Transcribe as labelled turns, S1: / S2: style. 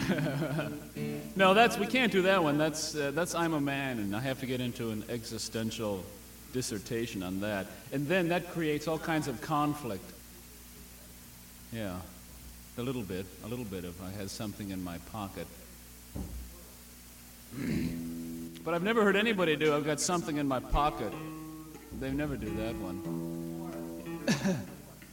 S1: No, we can't do that one. That's I'm a Man, and I have to get into an existential dissertation on that. And then that creates all kinds of conflict. Yeah, a little bit of I had something in my pocket. But I've never heard anybody do I've got something in my pocket. They never do that one.